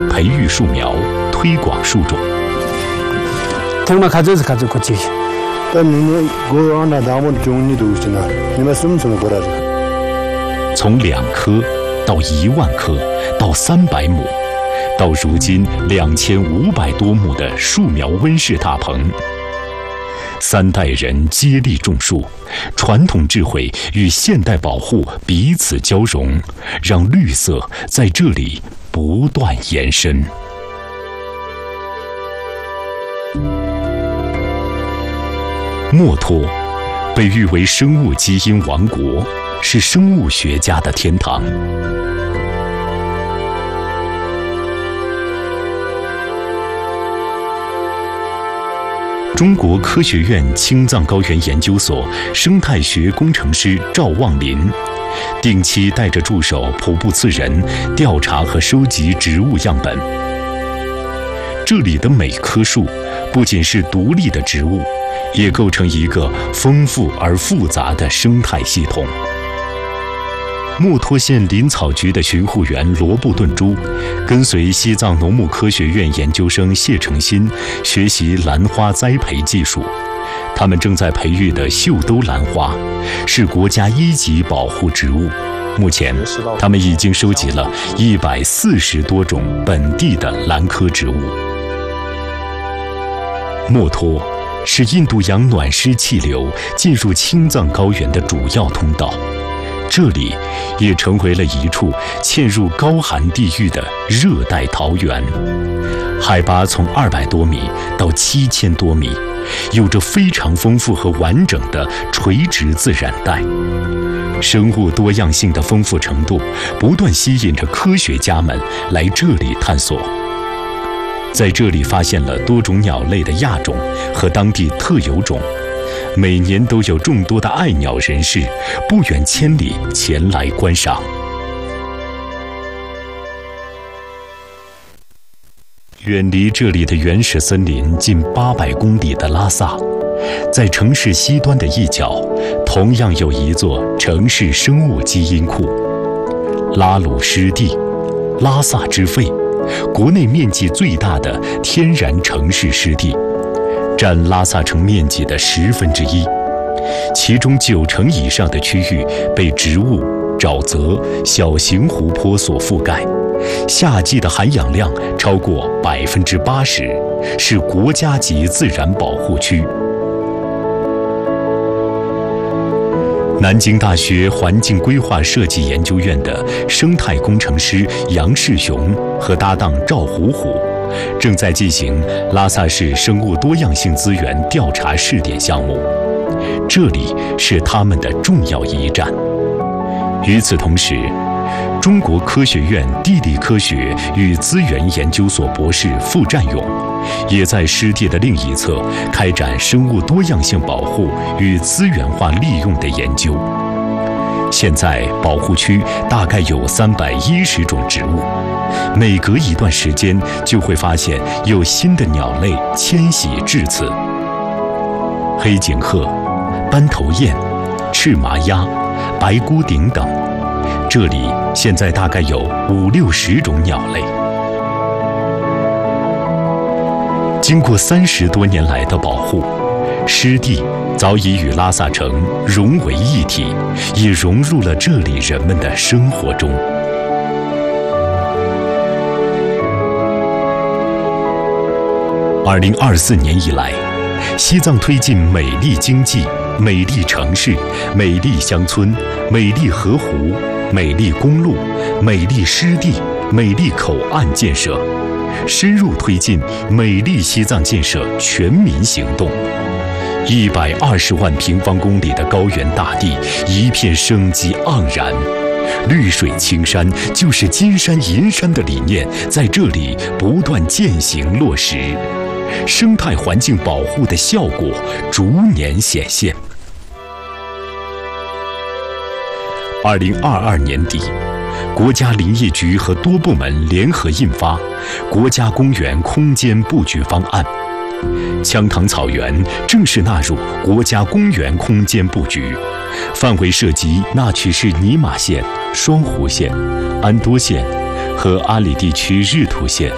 培育树苗，推广树种。 정말 가져서 고치. 从2棵到1万棵，到300亩，到如今2500多亩的树苗温室大棚。3代人接力种树，传统智慧与现代保护彼此交融，让绿色在这里不断延伸。墨脱被誉为生物基因王国，是生物学家的天堂。中国科学院青藏高原研究所生态学工程师赵望林，定期带着助手普布次仁调查和收集植物样本。这里的每棵树不仅是独立的植物，也构成一个丰富而复杂的生态系统。墨脱县林草局的巡护员罗布顿珠，跟随西藏农牧科学院研究生谢成新学习兰花栽培技术。他们正在培育的袖兜兰花，是国家1级保护植物。目前，他们已经收集了140多种本地的兰科植物。墨脱是印度洋暖湿气流进入青藏高原的主要通道，这里也成为了一处嵌入高寒地域的热带桃源，海拔从200多米到7000多米，有着非常丰富和完整的垂直自然带。生物多样性的丰富程度不断吸引着科学家们来这里探索。在这里发现了多种鸟类的亚种和当地特有种，每年都有众多的爱鸟人士不远千里前来观赏。远离这里的原始森林近800公里的拉萨，在城市西端的一角，同样有一座城市生物基因库——拉鲁湿地，拉萨之肺，国内面积最大的天然城市湿地，占拉萨城面积的1/10，其中90%以上的区域被植物、沼泽、小型湖泊所覆盖，夏季的含氧量超过80%，是国家级自然保护区。南京大学环境规划设计研究院的生态工程师杨世雄和搭档赵虎虎，正在进行拉萨市生物多样性资源调查试点项目，这里是他们的重要一站。与此同时，中国科学院地理科学与资源研究所博士傅占勇也在湿地的另一侧开展生物多样性保护与资源化利用的研究。现在保护区大概有310种植物，每隔一段时间就会发现有新的鸟类迁徙至此。黑颈鹤、斑头雁、赤麻鸭、白孤顶等，这里现在大概有50-60种鸟类。经过30多年来的保护，湿地早已与拉萨城融为一体，也融入了这里人们的生活中。2024年以来，西藏推进美丽经济、美丽城市、美丽乡村、美丽河湖、美丽公路、美丽湿地、美丽口岸建设，深入推进美丽西藏建设全民行动。120万平方公里的高原大地，一片生机盎然。绿水青山就是金山银山的理念，在这里不断践行落实，生态环境保护的效果逐年显现。2022年底，国家林业局和多部门联合印发《国家公园空间布局方案》，羌塘草原正式纳入国家公园空间布局，范围涉及那曲市尼玛县、双湖县、安多县和阿里地区日图县